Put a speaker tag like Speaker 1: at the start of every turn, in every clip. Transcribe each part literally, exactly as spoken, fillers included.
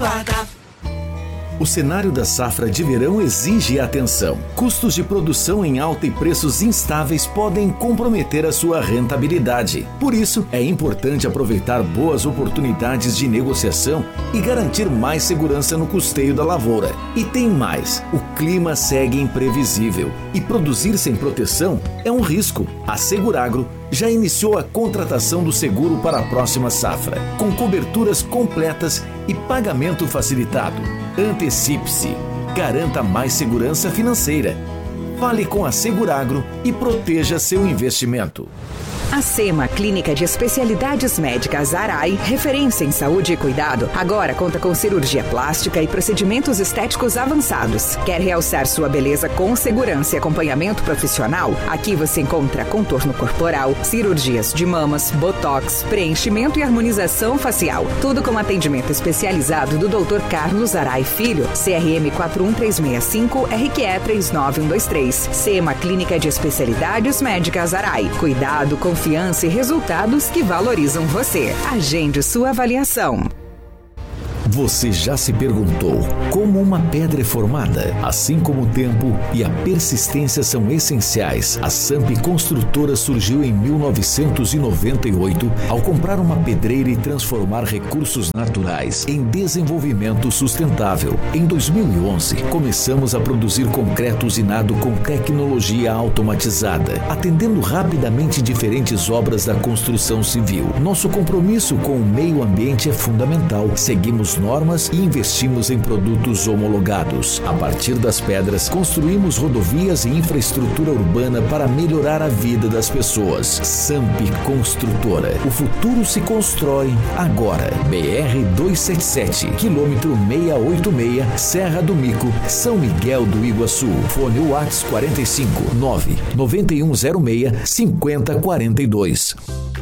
Speaker 1: Embrapa.
Speaker 2: O cenário da safra de verão exige atenção. Custos de produção em alta e preços instáveis podem comprometer a sua rentabilidade. Por isso, é importante aproveitar boas oportunidades de negociação e garantir mais segurança no custeio da lavoura. E tem mais: o clima segue imprevisível e produzir sem proteção é um risco. A Seguragro já iniciou a contratação do seguro para a próxima safra, com coberturas completas e pagamento facilitado. Antecipe-se. Garanta mais segurança financeira. Fale com a Seguragro e proteja seu investimento.
Speaker 3: A SEMA, Clínica de Especialidades Médicas Arai, referência em saúde e cuidado, agora conta com cirurgia plástica e procedimentos estéticos avançados. Quer realçar sua beleza com segurança e acompanhamento profissional? Aqui você encontra contorno corporal, cirurgias de mamas, botox, preenchimento e harmonização facial. Tudo com atendimento especializado do doutor Carlos Arai Filho, C R M quatro um três seis cinco, R Q E três nove um dois três. SEMA, Clínica de Especialidades Médicas Arai. Cuidado, confiança Confiança e resultados que valorizam você. Agende sua avaliação.
Speaker 2: Você já se perguntou como uma pedra é formada? Assim como o tempo e a persistência são essenciais, a Samp Construtora surgiu em mil novecentos e noventa e oito ao comprar uma pedreira e transformar recursos naturais em desenvolvimento sustentável. Em dois mil e onze, começamos a produzir concreto usinado com tecnologia automatizada, atendendo rapidamente diferentes obras da construção civil. Nosso compromisso com o meio ambiente é fundamental. Seguimos normas e investimos em produtos homologados. A partir das pedras, construímos rodovias e infraestrutura urbana para melhorar a vida das pessoas. Samp Construtora. O futuro se constrói agora. B R duzentos e setenta e sete, quilômetro seiscentos e oitenta e seis, Serra do Mico, São Miguel do Iguaçu. Fone WhatsApp quarenta e cinco, nove nove um zero seis, cinco zero quatro dois.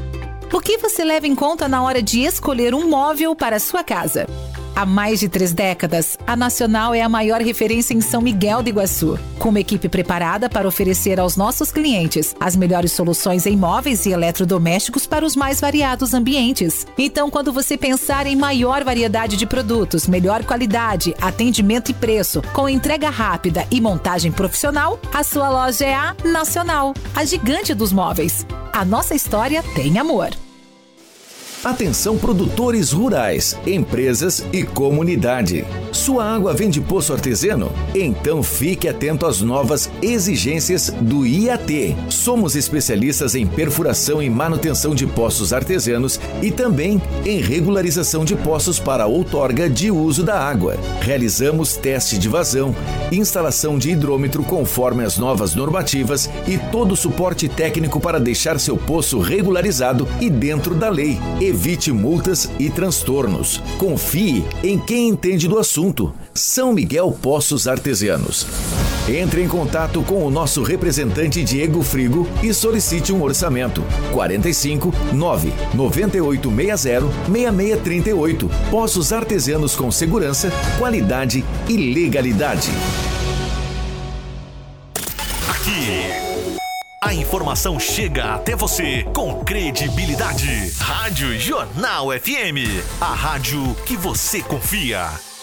Speaker 4: O que você leva em conta na hora de escolher um móvel para a sua casa? Há mais de três décadas, a Nacional é a maior referência em São Miguel do Iguaçu, com uma equipe preparada para oferecer aos nossos clientes as melhores soluções em móveis e eletrodomésticos para os mais variados ambientes. Então, quando você pensar em maior variedade de produtos, melhor qualidade, atendimento e preço, com entrega rápida e montagem profissional, a sua loja é a Nacional, a gigante dos móveis. A nossa história tem amor.
Speaker 2: Atenção, produtores rurais, empresas e comunidade. Sua água vem de poço artesiano? Então fique atento às novas exigências do I A T. Somos especialistas em perfuração e manutenção de poços artesianos e também em regularização de poços para outorga de uso da água. Realizamos teste de vazão, instalação de hidrômetro conforme as novas normativas e todo o suporte técnico para deixar seu poço regularizado e dentro da lei. Evite multas e transtornos. Confie em quem entende do assunto. São Miguel Poços Artesianos. Entre em contato com o nosso representante Diego Frigo e solicite um orçamento. quarenta e cinco, nove nove oito seis zero, seis seis três oito. Poços Artesianos com segurança, qualidade e legalidade.
Speaker 5: Aqui, a informação chega até você com credibilidade. Rádio Jornal F M, a rádio que você confia.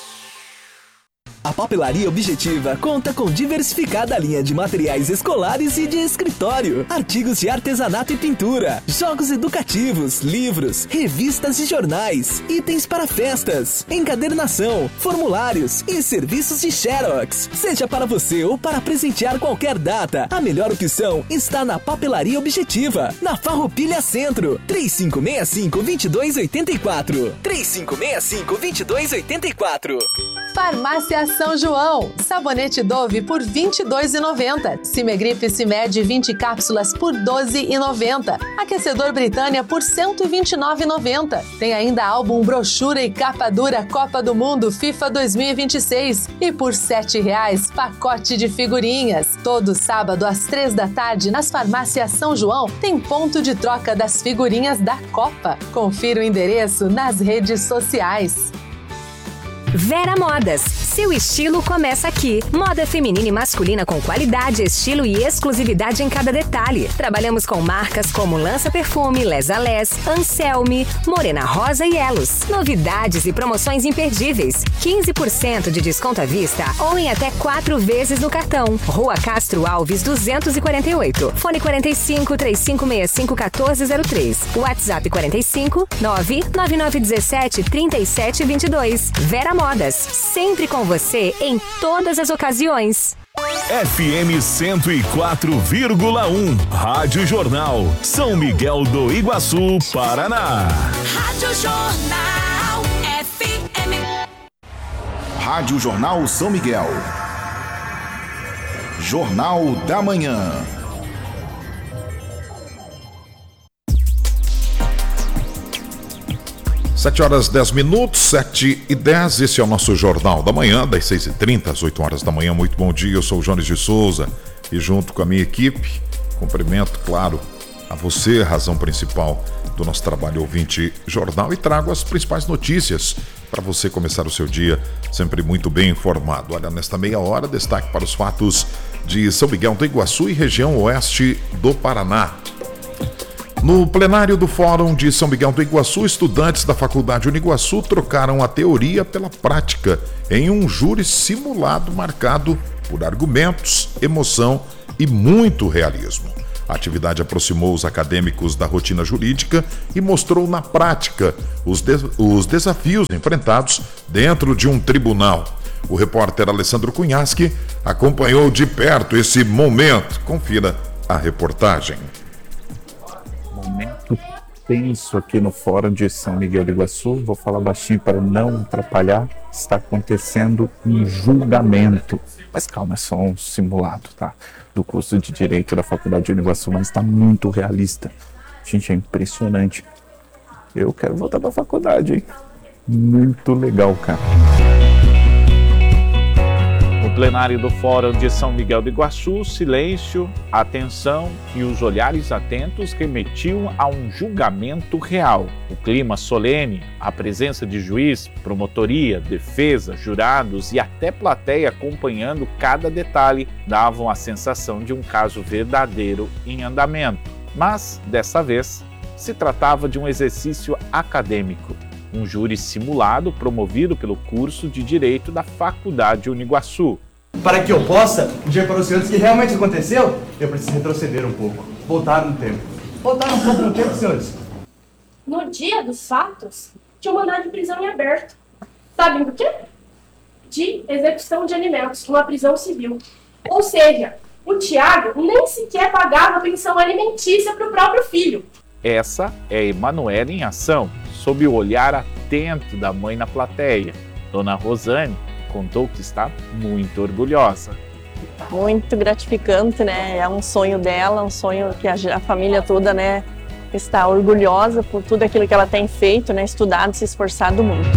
Speaker 6: A Papelaria Objetiva conta com diversificada linha de materiais escolares e de escritório, artigos de artesanato e pintura, jogos educativos, livros, revistas e jornais, itens para festas, encadernação, formulários e serviços de Xerox. Seja para você ou para presentear qualquer data, a melhor opção está na Papelaria Objetiva, na Farroupilha Centro, três cinco seis cinco, dois dois oito quatro, três cinco seis cinco, dois dois oito quatro.
Speaker 7: Farmácia São João, sabonete Dove por vinte e dois reais e noventa centavos. Cimegripe Cimed vinte cápsulas por doze reais e noventa centavos. Aquecedor Britânia por cento e vinte e nove reais e noventa centavos. Tem ainda álbum, brochura e capa dura Copa do Mundo FIFA dois mil e vinte e seis. E por sete reais, pacote de figurinhas. Todo sábado às três da tarde, nas farmácias São João, tem ponto de troca das figurinhas da Copa. Confira o endereço nas redes sociais.
Speaker 3: Vera Modas,
Speaker 1: Seu estilo começa aqui. Moda feminina e masculina com qualidade, estilo e exclusividade em cada detalhe. Trabalhamos com marcas como Lança Perfume, Les a Les, Anselme, Morena Rosa e Elos. Novidades e promoções imperdíveis. quinze por cento de desconto à vista ou em até quatro vezes no cartão. Rua Castro Alves duzentos e quarenta e oito. Fone quarenta e cinco, três cinco seis cinco, um quatro zero três. WhatsApp quarenta e cinco, nove nove nove um sete, três sete dois dois. Vera Modas, sempre com você em todas as ocasiões.
Speaker 8: F M cento e quatro vírgula um, Rádio Jornal, São Miguel do Iguaçu, Paraná.
Speaker 9: Rádio Jornal F M.
Speaker 10: Rádio Jornal São Miguel. Jornal da Manhã.
Speaker 11: Sete horas dez minutos, sete e dez, esse é o nosso Jornal da Manhã, das seis e trinta às oito horas da manhã. Muito bom dia, eu sou o Jones de Souza e junto com a minha equipe, cumprimento, claro, a você, razão principal do nosso trabalho ouvinte jornal, e trago as principais notícias para você começar o seu dia sempre muito bem informado. Olha, nesta meia hora, destaque para os fatos de São Miguel do Iguaçu e região oeste do Paraná. No plenário do Fórum de São Miguel do Iguaçu, estudantes da Faculdade Uniguaçu trocaram a teoria pela prática em um júri simulado marcado por argumentos, emoção e muito realismo. A atividade aproximou os acadêmicos da rotina jurídica e mostrou na prática os, de- os desafios enfrentados dentro de um tribunal. O repórter Alessandro Cunhaschi acompanhou de perto esse momento. Confira a reportagem.
Speaker 12: Momento tenso aqui no Fórum de São Miguel do Iguaçu. Vou falar baixinho para não atrapalhar. Está acontecendo um julgamento. Mas calma, é só um simulado, tá? Do curso de Direito da Faculdade de Iguaçu, mas está muito realista. Gente, é impressionante. Eu quero voltar para a faculdade, hein? Muito legal, cara.
Speaker 13: No plenário do Fórum de São Miguel do Iguaçu, silêncio, atenção e os olhares atentos remetiam a um julgamento real. O clima solene, a presença de juiz, promotoria, defesa, jurados e até plateia acompanhando cada detalhe davam a sensação de um caso verdadeiro em andamento. Mas, dessa vez, se tratava de um exercício acadêmico. Um júri simulado promovido pelo curso de Direito da Faculdade Uniguaçu.
Speaker 14: Para que eu possa dizer para os senhores que realmente aconteceu, eu preciso retroceder um pouco, voltar no tempo. Voltar um pouco no tempo, senhores.
Speaker 15: No dia dos fatos, tinha um mandado de prisão em aberto. Sabem por quê? De execução de alimentos, numa prisão civil. Ou seja, o Tiago nem sequer pagava pensão alimentícia para o próprio filho.
Speaker 13: Essa é Emanuela em ação, sob o olhar atento da mãe na plateia. Dona Rosane contou que está muito orgulhosa.
Speaker 16: Muito gratificante, né? É um sonho dela, um sonho que a, a família toda, né, está orgulhosa por tudo aquilo que ela tem feito, né, estudado, se esforçado muito.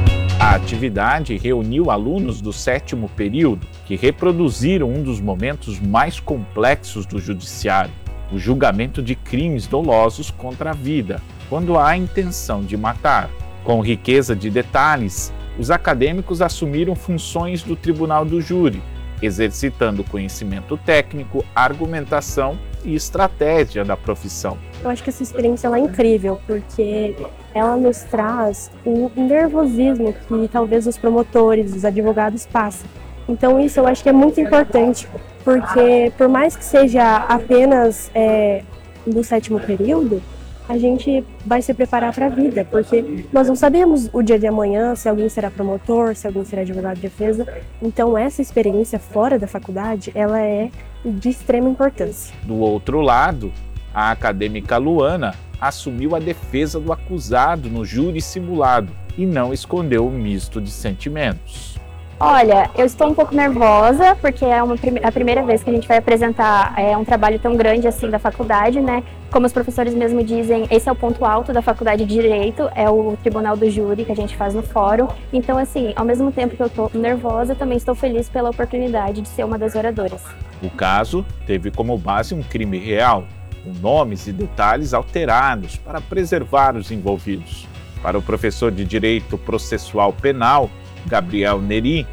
Speaker 13: A atividade reuniu alunos do sétimo período que reproduziram um dos momentos mais complexos do judiciário, o julgamento de crimes dolosos contra a vida, quando há a intenção de matar. Com riqueza de detalhes, os acadêmicos assumiram funções do tribunal do júri, exercitando conhecimento técnico, argumentação e estratégia da profissão.
Speaker 17: Eu acho que essa experiência ela é incrível, porque ela nos traz o nervosismo que talvez os promotores, os advogados passam. Então isso eu acho que é muito importante, porque por mais que seja apenas é, do sétimo período, a gente vai se preparar para a vida, porque nós não sabemos o dia de amanhã, se alguém será promotor, se alguém será advogado de defesa. Então essa experiência fora da faculdade, ela é de extrema importância.
Speaker 13: Do outro lado, a acadêmica Luana assumiu a defesa do acusado no júri simulado e não escondeu o misto de sentimentos.
Speaker 18: Olha, eu estou um pouco nervosa, porque é uma, a primeira vez que a gente vai apresentar é, um trabalho tão grande assim da faculdade, né? Como os professores mesmo dizem, esse é o ponto alto da faculdade de Direito, é o tribunal do júri que a gente faz no fórum. Então, assim, ao mesmo tempo que eu estou nervosa, também estou feliz pela oportunidade de ser uma das oradoras.
Speaker 13: O caso teve como base um crime real, com nomes e detalhes alterados para preservar os envolvidos. Para o professor de Direito Processual Penal, Gabriel Neri,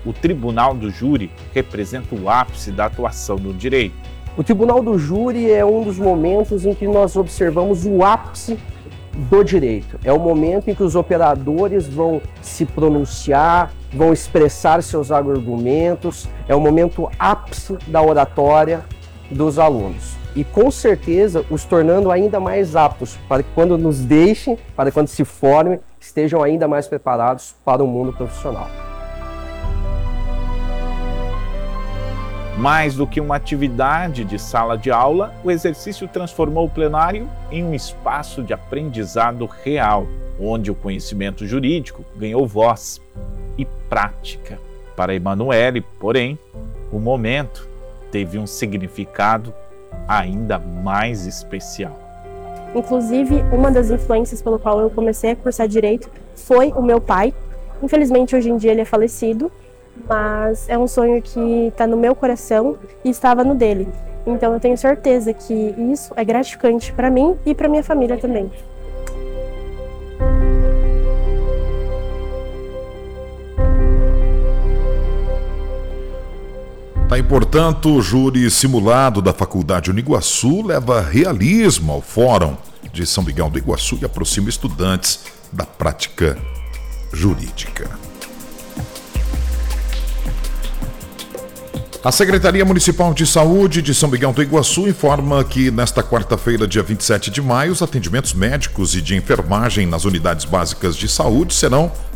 Speaker 13: o Tribunal do Júri representa o ápice da atuação no direito.
Speaker 19: O Tribunal do Júri é um dos momentos em que nós observamos o ápice do direito. É o momento em que os operadores vão se pronunciar, vão expressar seus argumentos, é o momento ápice da oratória dos alunos. E com certeza os tornando ainda mais aptos para que quando nos deixem, para quando se formem, estejam ainda mais preparados para o mundo profissional.
Speaker 13: Mais do que uma atividade de sala de aula, o exercício transformou o plenário em um espaço de aprendizado real, onde o conhecimento jurídico ganhou voz e prática. Para Emanuele, porém, o momento teve um significado ainda mais especial.
Speaker 17: Inclusive, uma das influências pelo qual eu comecei a cursar Direito foi o meu pai. Infelizmente, hoje em dia ele é falecido, mas é um sonho que está no meu coração e estava no dele. Então eu tenho certeza que isso é gratificante para mim e para minha família também.
Speaker 11: Tá aí, portanto, o júri simulado da Faculdade Uniguaçu leva realismo ao Fórum de São Miguel do Iguaçu e aproxima estudantes da prática jurídica. A Secretaria Municipal de Saúde de São Miguel do Iguaçu informa que nesta quarta-feira, dia vinte e sete de maio, os atendimentos médicos e de enfermagem nas unidades básicas de saúde serão